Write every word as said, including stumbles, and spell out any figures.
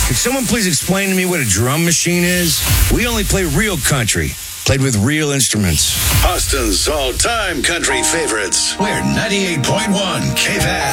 Could someone please explain to me what a drum machine is? We only play real country, played with real instruments. Austin's all-time country favorites. We're ninety-eight point one K F A S.